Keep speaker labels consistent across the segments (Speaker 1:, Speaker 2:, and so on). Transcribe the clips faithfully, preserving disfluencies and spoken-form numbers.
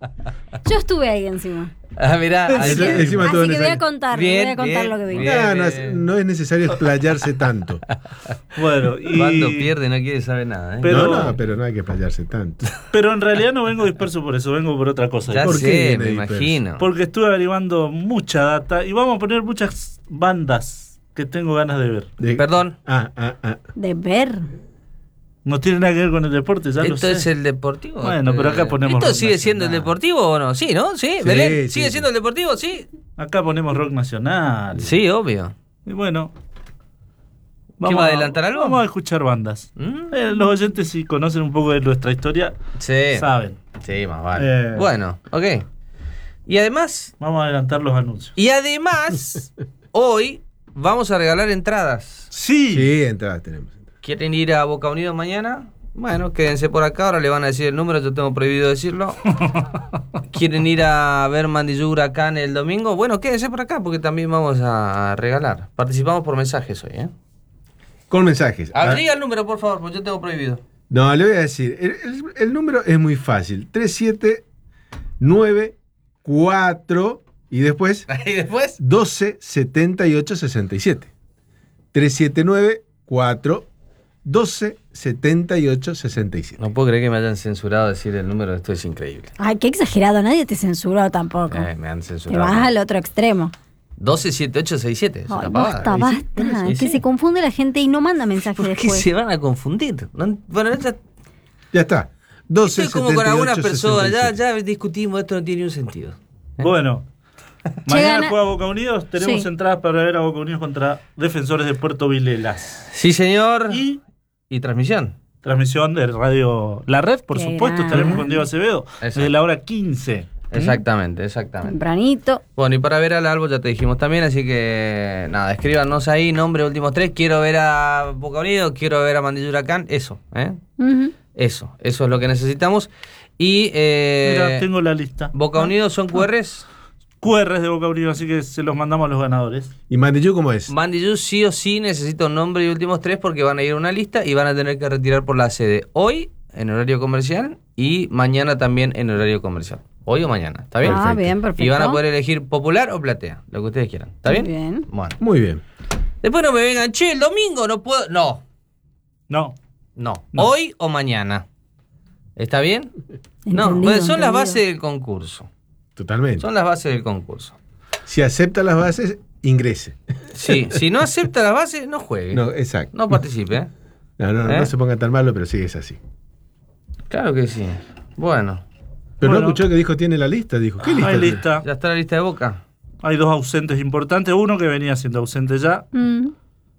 Speaker 1: Yo estuve ahí encima.
Speaker 2: Ah, mirá.
Speaker 1: Así que,
Speaker 3: encima
Speaker 1: así
Speaker 3: todo
Speaker 1: que voy a
Speaker 3: necesario.
Speaker 1: contar,
Speaker 2: Bien,
Speaker 1: voy a contar
Speaker 2: bien,
Speaker 1: lo que vi.
Speaker 2: bien.
Speaker 3: No, no, es, no es necesario explayarse tanto.
Speaker 4: Bueno, y...
Speaker 2: Cuando pierde no quiere saber nada. ¿eh?
Speaker 4: Pero-
Speaker 3: no, no, pero no hay que explayarse tanto.
Speaker 4: Pero en realidad no vengo disperso por eso, vengo por otra cosa.
Speaker 2: Ya
Speaker 3: ¿Por qué
Speaker 2: sé,
Speaker 3: viene
Speaker 2: me
Speaker 3: disperso?
Speaker 2: imagino.
Speaker 4: Porque estuve averiguando mucha data y vamos a poner muchas bandas que tengo ganas de ver.
Speaker 3: De-
Speaker 2: Perdón.
Speaker 3: Ah, ah, ah.
Speaker 1: De ver.
Speaker 4: No tiene nada que ver con el deporte, ya lo
Speaker 2: ¿Esto
Speaker 4: sé.
Speaker 2: es el deportivo?
Speaker 4: Bueno, pero acá ponemos
Speaker 2: ¿Esto
Speaker 4: rock
Speaker 2: sigue siendo el
Speaker 4: nacional.
Speaker 2: deportivo o no? Sí, ¿no? Sí,
Speaker 3: Sí,
Speaker 2: Belén.
Speaker 3: sí,
Speaker 2: ¿Sigue
Speaker 3: sí.
Speaker 2: siendo el deportivo? Sí.
Speaker 4: Acá ponemos rock nacional.
Speaker 2: Sí, obvio.
Speaker 4: Y bueno.
Speaker 2: va a adelantar algo?
Speaker 4: Vamos a escuchar bandas.
Speaker 2: ¿Mm?
Speaker 4: Eh, los oyentes, si conocen un poco de nuestra historia,
Speaker 2: Sí.
Speaker 4: saben.
Speaker 2: Sí, más vale.
Speaker 4: Eh.
Speaker 2: Bueno, ok. Y además,
Speaker 4: Vamos a adelantar los anuncios.
Speaker 2: y además, hoy vamos a regalar entradas.
Speaker 4: Sí.
Speaker 3: Sí, entradas tenemos.
Speaker 2: ¿Quieren ir a Boca Unidos mañana? Bueno, quédense por acá, ahora le van a decir el número, yo tengo prohibido decirlo. ¿Quieren ir a ver Mandillú Huracán el domingo? Bueno, quédense por acá porque también vamos a regalar. Participamos por mensajes hoy, ¿eh?
Speaker 3: Con mensajes.
Speaker 2: A ver,
Speaker 3: Ah,
Speaker 2: diga el número, por favor, porque yo tengo prohibido.
Speaker 3: no, le voy a decir. El, el- el número es muy fácil. tres siete nueve cuatro y después
Speaker 2: ¿Y después?
Speaker 3: doce setenta y ocho sesenta y siete. tres siete nueve cuatro doce setenta y ocho sesenta y siete.
Speaker 2: No puedo creer que me hayan censurado decir el número, esto es increíble.
Speaker 1: Ay, qué exagerado, nadie te censuró tampoco.
Speaker 2: Eh, me han
Speaker 1: Te
Speaker 2: censurado.
Speaker 1: vas al otro extremo.
Speaker 2: doce setenta y ocho sesenta y siete, es
Speaker 1: Ay,
Speaker 2: una pavada.
Speaker 1: basta,
Speaker 3: ¿Y sí?
Speaker 1: basta.
Speaker 2: ¿Y
Speaker 1: que
Speaker 2: sí?
Speaker 1: se confunde la gente y no manda mensajes
Speaker 2: ¿Por qué
Speaker 1: después.
Speaker 2: se van a confundir? No- bueno, esta-
Speaker 3: Ya está. doce
Speaker 2: esto es como con
Speaker 3: setenta y ocho
Speaker 2: algunas personas, ya,
Speaker 3: sesenta y siete.
Speaker 2: ya discutimos, esto no tiene un sentido. ¿Eh?
Speaker 4: Bueno. Mañana
Speaker 1: gana-
Speaker 4: juega Boca Unidos. Tenemos
Speaker 1: Sí.
Speaker 4: entradas para ver a Boca Unidos contra Defensores de Puerto Vilelas.
Speaker 2: Sí, señor.
Speaker 4: Y
Speaker 2: ¿Y transmisión?
Speaker 4: transmisión de Radio La Red, por
Speaker 1: Qué
Speaker 4: supuesto.
Speaker 1: grande.
Speaker 4: Estaremos con Diego Acevedo
Speaker 2: Exacto.
Speaker 4: desde la hora quince.
Speaker 2: Exactamente, exactamente.
Speaker 1: Tempranito.
Speaker 2: Bueno, y para ver al árbol ya te dijimos también, así que nada, escríbanos ahí, nombre, últimos tres. Quiero ver a Boca Unidos, quiero ver a Mandillú Huracán, eso, ¿eh?
Speaker 1: Ujú.
Speaker 2: Eso, eso es lo que necesitamos. Y eh,
Speaker 4: Mira, tengo la lista.
Speaker 2: Boca Unidos son Q Rs.
Speaker 4: Q Rs de Boca Unidos, así que se los mandamos a los ganadores.
Speaker 3: ¿Y Mandillú cómo es?
Speaker 2: Mandillú sí o sí necesita un nombre y últimos tres porque van a ir a una lista y van a tener que retirar por la sede hoy en horario comercial y mañana también en horario comercial. Hoy o mañana, ¿está bien?
Speaker 1: Ah,
Speaker 3: Perfecto.
Speaker 1: bien, perfecto.
Speaker 2: Y van a poder elegir popular o platea, lo que ustedes quieran. ¿Está bien?
Speaker 1: Bien.
Speaker 2: Bueno.
Speaker 3: Muy bien.
Speaker 2: Después no me vengan, che, el domingo no puedo. No,
Speaker 4: No.
Speaker 2: no.
Speaker 4: No.
Speaker 2: Hoy o mañana. ¿Está bien? No,
Speaker 1: Entendido,
Speaker 2: pues son las
Speaker 1: entendido.
Speaker 2: bases del concurso.
Speaker 3: Totalmente.
Speaker 2: Son las bases del concurso.
Speaker 3: Si acepta las bases, ingrese.
Speaker 2: Sí, si no acepta las bases, no juegue.
Speaker 3: No,
Speaker 2: No,
Speaker 3: exacto.
Speaker 2: participe. ¿eh?
Speaker 3: No, no, no,
Speaker 2: ¿Eh?
Speaker 3: no se ponga tan malo, pero sí es así.
Speaker 2: Claro que sí. Bueno,
Speaker 3: Pero
Speaker 4: Bueno.
Speaker 3: no escuchó que dijo tiene la lista, dijo. ¿Qué lista?
Speaker 4: Hay lista.
Speaker 2: ya está la lista de Boca.
Speaker 4: Hay dos ausentes importantes. Uno que venía siendo ausente ya.
Speaker 1: Mm.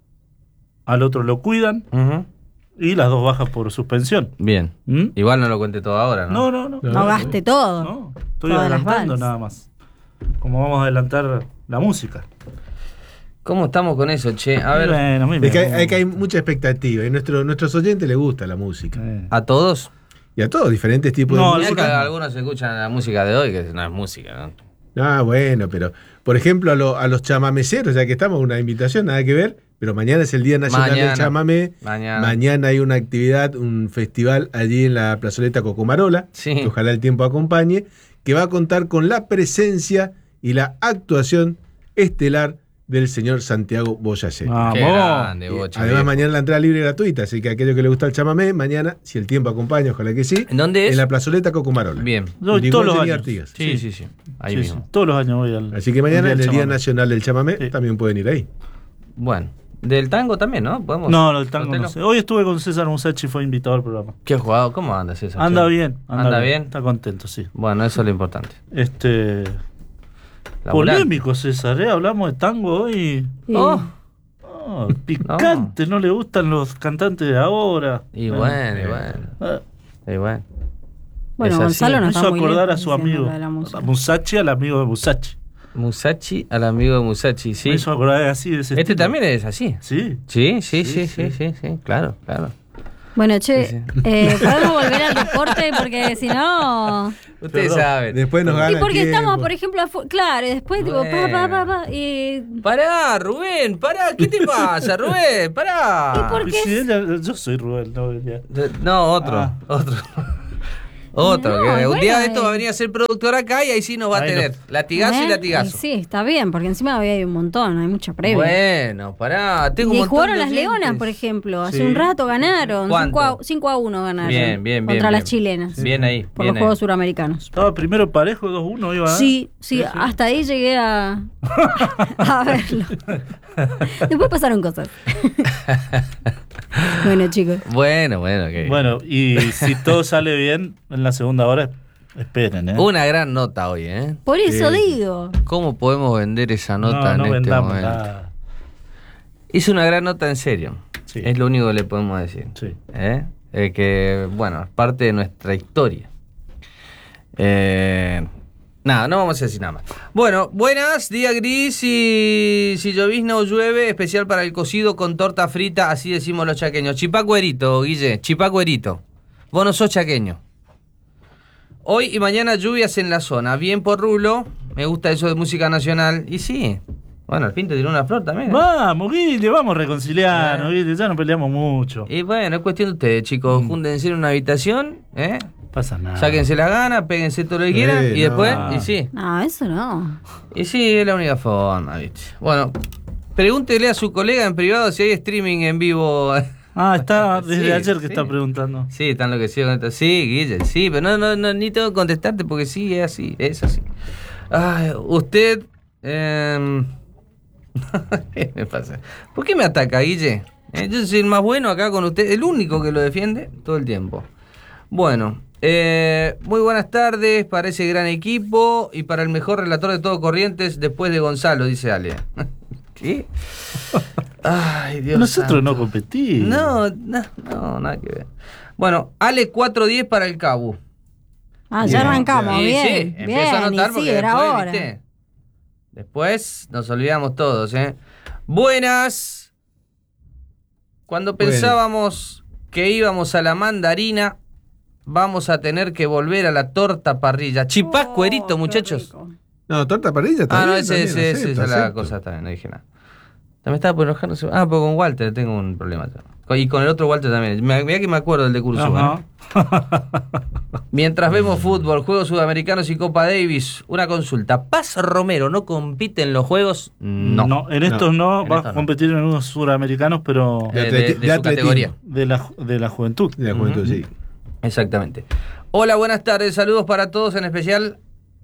Speaker 4: Al otro lo cuidan.
Speaker 2: Ujú.
Speaker 4: Y las dos bajas por suspensión.
Speaker 2: Bien.
Speaker 4: ¿Mm?
Speaker 2: Igual no lo cuente todo ahora, ¿no?
Speaker 4: No, no, no.
Speaker 3: No.
Speaker 1: No gaste todo.
Speaker 4: No, estoy
Speaker 1: Todas las
Speaker 4: adelantando
Speaker 1: vals.
Speaker 4: nada más. Como vamos a adelantar la música.
Speaker 2: ¿Cómo estamos con eso, che? A ver,
Speaker 4: Bueno, a mí me
Speaker 3: Es que hay,
Speaker 4: gusta.
Speaker 3: hay que hay mucha expectativa y nuestro, nuestros oyentes les gusta la música.
Speaker 4: Eh.
Speaker 2: ¿a todos?
Speaker 3: Y a todos, diferentes tipos
Speaker 4: No,
Speaker 3: de
Speaker 2: Mirá que
Speaker 3: música.
Speaker 2: algunos escuchan la música de hoy, que no es música, ¿no?
Speaker 3: Ah, bueno, pero por ejemplo a, lo- a los chamameceros, ya que estamos, una invitación, nada que ver, pero mañana es el Día Nacional
Speaker 2: Mañana.
Speaker 3: del Chamamé.
Speaker 2: Mañana.
Speaker 3: Mañana hay una actividad, un festival allí en la plazoleta Cocomarola,
Speaker 2: Sí.
Speaker 3: que ojalá el tiempo acompañe, que va a contar con la presencia y la actuación estelar del señor Santiago Boyacel.
Speaker 4: Vamos.
Speaker 2: Qué grande,
Speaker 3: Eh,
Speaker 2: Bocha,
Speaker 3: Además,
Speaker 2: viejo.
Speaker 3: mañana la entrada libre y gratuita, así que aquello que le gusta el chamamé, mañana, si el tiempo acompaña, ojalá que sí,
Speaker 2: ¿En dónde es?
Speaker 3: en la plazoleta Cocomarola.
Speaker 2: Bien.
Speaker 4: Yo voy
Speaker 3: Digoyen
Speaker 4: todos los
Speaker 3: y
Speaker 4: años.
Speaker 3: Artigas.
Speaker 2: Sí, sí, sí. Ahí
Speaker 4: Sí,
Speaker 2: mismo.
Speaker 4: sí, todos los años voy al.
Speaker 3: Así que mañana, en
Speaker 4: del
Speaker 3: el Día
Speaker 4: chamamé.
Speaker 3: Nacional del Chamamé,
Speaker 4: Sí.
Speaker 3: también pueden ir ahí.
Speaker 2: Bueno. Del tango también, ¿no? ¿Podemos?
Speaker 4: No, no, el tango
Speaker 2: ¿Contélo?
Speaker 4: no sé. Hoy estuve con César Musachi, fue invitado al programa.
Speaker 2: ¿Qué jugado? ¿Cómo anda César?
Speaker 4: Anda
Speaker 2: Che?
Speaker 4: bien, anda,
Speaker 2: ¿Anda
Speaker 4: bien.
Speaker 2: bien?
Speaker 4: Está contento, sí.
Speaker 2: Bueno, eso es lo importante.
Speaker 4: Este.
Speaker 2: Laburante.
Speaker 4: Polémico, César, ¿eh? Hablamos de tango hoy.
Speaker 1: Sí.
Speaker 2: Oh,
Speaker 4: Oh, picante, no. le gustan los cantantes de ahora.
Speaker 2: y
Speaker 4: Eh,
Speaker 2: bueno, y bueno.
Speaker 4: eh,
Speaker 2: Y bueno.
Speaker 1: Bueno,
Speaker 2: Es así.
Speaker 1: Gonzalo
Speaker 4: Me
Speaker 1: no
Speaker 4: hizo
Speaker 1: está muy
Speaker 4: acordar a
Speaker 1: lejos
Speaker 4: su
Speaker 1: diciendo
Speaker 4: amigo.
Speaker 1: lo de la música.
Speaker 4: A Musachi, al amigo de Musachi.
Speaker 2: Musachi al amigo de Musachi, sí.
Speaker 4: Me hizo acordar así de ese
Speaker 2: Este
Speaker 4: estilo.
Speaker 2: también es así.
Speaker 4: Sí.
Speaker 2: Sí, sí, sí,
Speaker 4: Sí,
Speaker 2: sí, sí,
Speaker 4: sí.
Speaker 2: sí, claro, claro.
Speaker 1: Bueno, che,
Speaker 2: Sí,
Speaker 1: eh, podemos volver al deporte porque si no...
Speaker 2: Ustedes
Speaker 4: Perdón.
Speaker 2: saben.
Speaker 3: Después nos gana
Speaker 1: Y porque
Speaker 3: el
Speaker 1: estamos,
Speaker 3: tiempo.
Speaker 1: por ejemplo, afu- claro, y después digo, pa, pa, pa, pa, y...
Speaker 2: Pará, Rubén, pará, ¿qué te pasa, Rubén? Pará.
Speaker 1: ¿Y por
Speaker 4: Y
Speaker 1: qué?
Speaker 4: si ella- yo soy Rubén, no ella.
Speaker 2: No, otro,
Speaker 4: Ah.
Speaker 2: otro. Otro.
Speaker 1: No,
Speaker 2: que
Speaker 1: y
Speaker 2: un
Speaker 1: bueno,
Speaker 2: día de esto
Speaker 1: eh.
Speaker 2: va a venir a ser productor acá y ahí sí nos va a
Speaker 4: Ahí
Speaker 2: tener latigazo y
Speaker 1: ¿Eh?
Speaker 2: latigazo.
Speaker 1: Y sí, está bien, porque encima hoy hay un montón, hay mucha previa.
Speaker 2: Bueno, pará. Tengo un
Speaker 1: Y
Speaker 2: montón
Speaker 1: jugaron
Speaker 2: de
Speaker 1: las
Speaker 2: oyentes.
Speaker 1: Leonas, por ejemplo. Hace
Speaker 4: Sí.
Speaker 1: un rato ganaron.
Speaker 2: ¿Cuánto?
Speaker 1: cinco a uno ganaron.
Speaker 2: Bien, bien, bien.
Speaker 1: Contra
Speaker 2: bien.
Speaker 1: las chilenas.
Speaker 2: Bien ahí.
Speaker 1: Por
Speaker 2: bien
Speaker 1: los
Speaker 2: ahí.
Speaker 1: Juegos Suramericanos.
Speaker 4: Estaba primero parejo, dos uno iba. ¿eh?
Speaker 1: Sí, sí, hasta ahí llegué a, a verlo. Después pasaron cosas. Bueno, chicos.
Speaker 2: Bueno, bueno, ok.
Speaker 4: Bueno, y si todo sale bien, en la segunda hora, esperen, ¿eh?
Speaker 2: Una gran nota hoy, ¿eh?
Speaker 1: Por eso
Speaker 4: Sí.
Speaker 1: digo.
Speaker 2: ¿Cómo podemos vender esa nota
Speaker 4: no, no
Speaker 2: en este
Speaker 4: vendamos
Speaker 2: momento?
Speaker 4: nada.
Speaker 2: Hizo una gran nota en serio.
Speaker 4: Sí.
Speaker 2: Es lo único que le podemos decir.
Speaker 4: Sí.
Speaker 2: ¿Eh? Eh, que, bueno, es parte de nuestra historia. Eh, nada, no vamos a decir nada más. Bueno, buenas, día gris y si llovizna o llueve, especial para el cocido con torta frita, así decimos los chaqueños. Chipacuerito, Guille, chipacuerito. Vos no sos chaqueño. Hoy y mañana lluvias en la zona. Bien por Rulo, me gusta eso de música nacional. Y sí, bueno, al fin te tiró una flor también. ¿eh?
Speaker 4: Vamos, Guille, vamos a reconciliarnos, Guille, ya no peleamos mucho.
Speaker 2: Y bueno, es cuestión de ustedes, chicos.
Speaker 4: Mm.
Speaker 2: Júntense en una habitación, ¿eh?
Speaker 4: Pasa nada.
Speaker 2: Sáquense la gana, péguense todo lo que
Speaker 3: Eh,
Speaker 2: quieran y
Speaker 3: no.
Speaker 2: después, y sí.
Speaker 1: No, eso no.
Speaker 2: Y sí, es la única forma, ¿viste? Bueno, pregúntele a su colega en privado si hay streaming en vivo.
Speaker 4: Ah, está desde
Speaker 2: Sí,
Speaker 4: ayer que
Speaker 2: sí.
Speaker 4: está preguntando.
Speaker 2: Sí, están enloquecidos con esto. Sí, Guille, sí, pero no, no, no, ni tengo que contestarte porque sí, es así, es así. Ay, usted... Eh... ¿Qué me pasa? ¿Por qué me ataca, Guille? Eh, yo soy el más bueno acá con usted, el único que lo defiende todo el tiempo. Bueno, eh, muy buenas tardes para ese gran equipo y para el mejor relator de todo Corrientes después de Gonzalo, dice Ale. ¿Qué? Ay, Dios
Speaker 4: Nosotros
Speaker 2: santo.
Speaker 4: no competimos.
Speaker 2: No, no, no, nada que ver. Bueno, Ale cuatro diez para el Cabo.
Speaker 1: Ah,
Speaker 3: Bien,
Speaker 1: ya arrancamos,
Speaker 2: Y
Speaker 1: bien.
Speaker 2: sí,
Speaker 1: bien,
Speaker 2: empiezo a anotar
Speaker 1: y
Speaker 2: porque
Speaker 1: sí, era
Speaker 2: después,
Speaker 1: hora.
Speaker 2: ¿viste? Después nos olvidamos todos, ¿eh? Buenas. Cuando
Speaker 3: Bueno.
Speaker 2: pensábamos que íbamos a la mandarina, vamos a tener que volver a la torta parrilla. Chipás,
Speaker 1: Oh,
Speaker 2: cuerito,
Speaker 1: qué
Speaker 2: muchachos.
Speaker 1: rico.
Speaker 3: No, torta parrilla está
Speaker 2: Ah, no,
Speaker 3: bien,
Speaker 2: ese,
Speaker 3: también,
Speaker 2: ese, ese,
Speaker 3: acepto,
Speaker 2: esa es la
Speaker 3: acepto.
Speaker 2: cosa, está bien, no dije nada. También estaba por enojar, no sé- Ah, pero con Walter tengo un problema. Y con el otro Walter también. Mira que me acuerdo del de Curso.
Speaker 4: Ajá.
Speaker 2: Mientras vemos fútbol, Juegos Sudamericanos y Copa Davis, una consulta. ¿Paz Romero no compite en los Juegos? No.
Speaker 4: en estos no,
Speaker 2: En
Speaker 4: va
Speaker 2: estos
Speaker 4: a
Speaker 2: no.
Speaker 4: competir en unos suramericanos, pero
Speaker 3: De
Speaker 2: Eh,
Speaker 3: atleti-
Speaker 2: de, de
Speaker 3: de
Speaker 2: su
Speaker 3: atletismo.
Speaker 2: categoría.
Speaker 4: de la, de la juventud.
Speaker 3: De la juventud,
Speaker 2: Ujú.
Speaker 3: sí.
Speaker 2: Exactamente. Hola, buenas tardes. Saludos para todos, en especial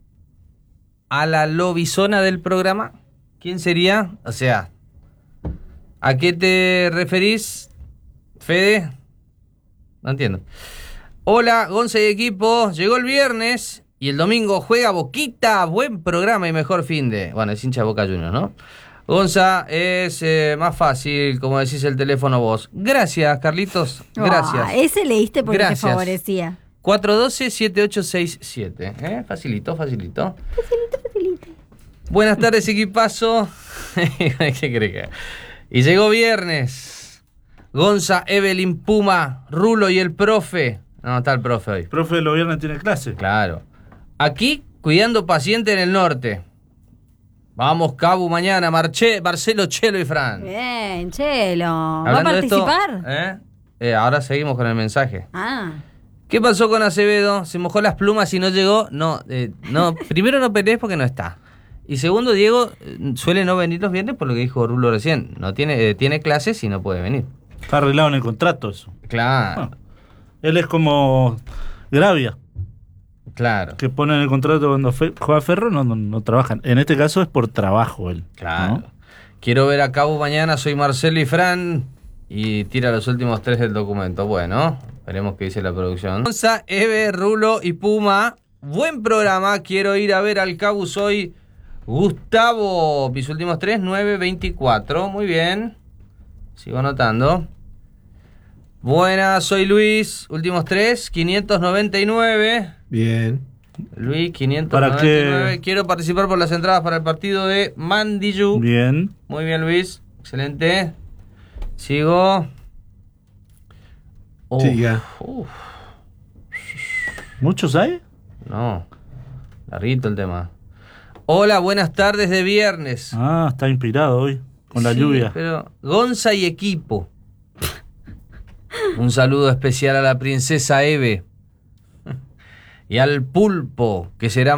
Speaker 2: a la lobizona del programa. ¿Quién sería? O sea, ¿a qué te referís, Fede? No entiendo. Hola, Gonza y equipo. Llegó el viernes y el domingo juega Boquita. Buen programa y mejor fin de... Bueno, es hincha de Boca Juniors, ¿no? Gonza, es eh, más fácil, como decís el teléfono vos. Gracias, Carlitos. Gracias.
Speaker 1: Ah, ese leíste porque
Speaker 2: Gracias.
Speaker 1: te favorecía.
Speaker 2: cuatro uno dos, siete ocho seis siete. ¿Eh? Facilito, facilito.
Speaker 1: Facilito, facilito.
Speaker 2: Buenas tardes, equipazo. ¿Qué crees que? Y llegó viernes. Gonza, Evelyn, Puma, Rulo y el profe. No, está el profe hoy.
Speaker 4: Profe, los viernes tiene clase.
Speaker 2: Claro. Aquí, cuidando paciente en el norte. Vamos, Cabu, mañana. Marche, Marcelo, Chelo y Fran.
Speaker 1: Bien, Chelo. ¿Va a
Speaker 2: Hablando de esto,
Speaker 1: participar?
Speaker 2: ¿eh? Eh, ahora seguimos con el mensaje.
Speaker 1: Ah.
Speaker 2: ¿Qué pasó con Acevedo? ¿Se mojó las plumas y no llegó? No, eh, no. Primero no pelees porque no está. Y segundo, Diego eh, suele no venir los viernes por lo que dijo Rulo recién. No tiene, eh, tiene clases y no puede venir.
Speaker 4: Está arreglado en el contrato eso.
Speaker 2: Claro,
Speaker 4: Ah. Él es como Gravia,
Speaker 2: claro,
Speaker 4: que pone en el contrato cuando fe- juega Ferro, no, no, no trabajan. En este caso es por trabajo él.
Speaker 2: claro.
Speaker 4: ¿no?
Speaker 2: Quiero ver a Cabo mañana, soy Marcelo y Fran. Y tira los últimos tres del documento. Bueno, veremos qué dice la producción. Gonza, Eve, Rulo y Puma. Buen programa, quiero ir a ver al Cabo, soy Gustavo. Mis últimos tres, nueve veinticuatro. Muy bien. Sigo anotando. Buenas, soy Luis. Últimos tres, quinientos noventa y nueve.
Speaker 3: Bien.
Speaker 2: Luis, quinientos noventa y nueve.
Speaker 4: ¿Para qué?
Speaker 2: Quiero participar por las entradas para el partido de Mandiyú.
Speaker 4: Bien.
Speaker 2: Muy bien, Luis. Excelente. Sigo. Uf,
Speaker 3: Siga.
Speaker 2: uf,
Speaker 4: ¿Muchos hay?
Speaker 2: no. Larguito el tema. Hola, buenas tardes de viernes.
Speaker 4: Ah, está inspirado hoy, con la
Speaker 2: Sí,
Speaker 4: lluvia.
Speaker 2: Pero Gonza y equipo. Un saludo especial a la princesa Eve. y al pulpo, que será